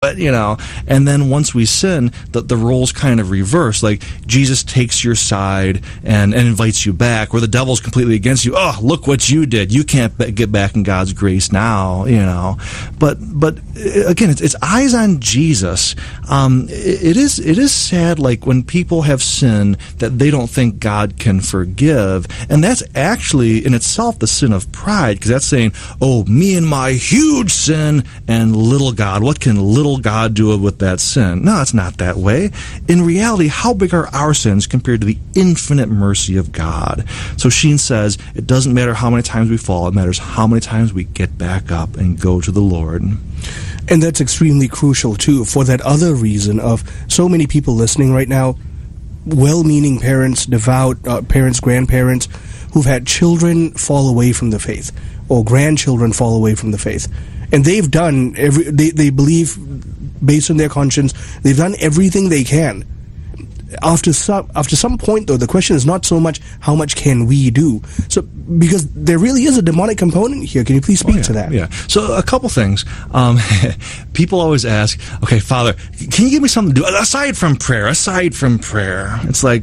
it, And then once we sin, the roles kind of reverse. Like Jesus takes your side and invites you back, where the devil's completely against you. Oh, look what you did. You can't get back in God's grace now, But again, it's eyes on Jesus. It is sad, like when people have sinned that they don't think God can forgive, and that's actually in itself the sin of pride, because that's saying, oh, me and my huge sin and little God, what can little God do with that sin? No, it's not that way. In reality, how big are our sins compared to the infinite mercy of God? So Sheen says, it doesn't matter how many times we fall, it matters how many times we get back up and go to the Lord. And that's extremely crucial, too, for that other reason of so many people listening right now, well-meaning parents, devout parents, grandparents, who've had children fall away from the faith, or grandchildren fall away from the faith. And they've done, they believe, based on their conscience, they've done everything they can. After some point, though, the question is not so much how much can we do. So, because there really is a demonic component here. Can you please speak to that? Yeah. So, a couple things. People always ask, okay, Father, can you give me something to do aside from prayer? It's like,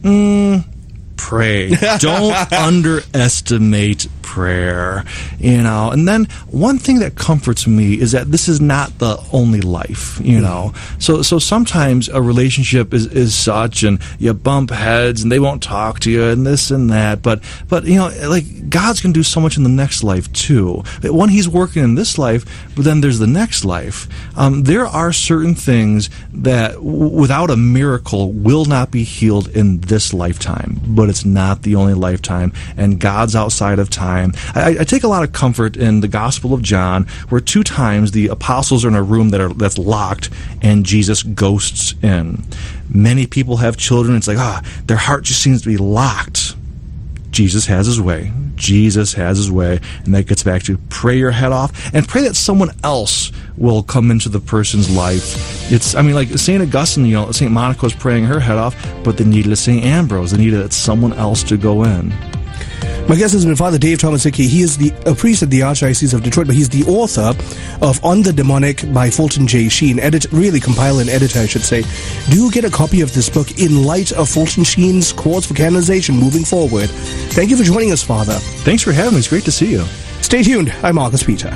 pray. Don't underestimate prayer, And then one thing that comforts me is that this is not the only life, So sometimes a relationship is such, and you bump heads, and they won't talk to you, and this and that. But like God's going to do so much in the next life too. When He's working in this life, but then there's the next life. There are certain things that, without a miracle, will not be healed in this lifetime. But it's not the only lifetime, and God's outside of time. I take a lot of comfort in the Gospel of John, where 2 times the apostles are in a room that's locked, and Jesus ghosts in. Many people have children. It's like, their heart just seems to be locked. Jesus has His way. Jesus has His way. And that gets back to pray your head off, and pray that someone else will come into the person's life. It's, like St. Augustine, St. Monica was praying her head off, but they needed a St. Ambrose. They needed someone else to go in. My guest has been Father Dave Tomaszicki. He is a priest at the Archdiocese of Detroit, but he's the author of On the Demonic by Fulton J. Sheen. Compiler and editor, I should say. Do get a copy of this book in light of Fulton Sheen's cause for canonization moving forward. Thank you for joining us, Father. Thanks for having me. It's great to see you. Stay tuned. I'm Marcus Peter.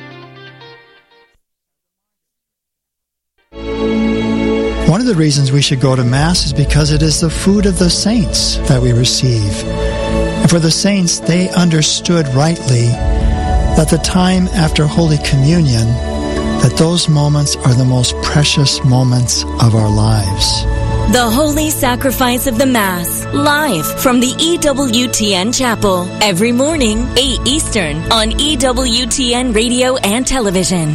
One of the reasons we should go to Mass is because it is the food of the saints that we receive. And for the saints, they understood rightly that the time after Holy Communion, that those moments are the most precious moments of our lives. The Holy Sacrifice of the Mass, live from the EWTN Chapel, every morning, 8 Eastern, on EWTN Radio and Television.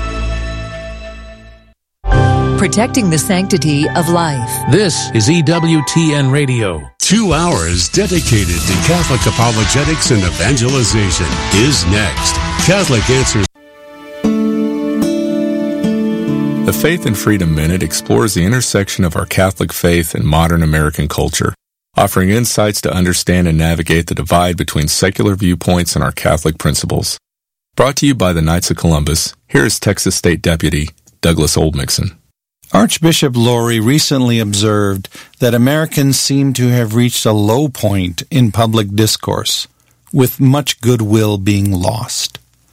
Protecting the sanctity of life. This is EWTN Radio. 2 hours dedicated to Catholic apologetics and evangelization is next. Catholic Answers. The Faith and Freedom Minute explores the intersection of our Catholic faith and modern American culture, offering insights to understand and navigate the divide between secular viewpoints and our Catholic principles. Brought to you by the Knights of Columbus, here is Texas State Deputy Douglas Oldmixon. Archbishop Lori recently observed that Americans seem to have reached a low point in public discourse, with much goodwill being lost.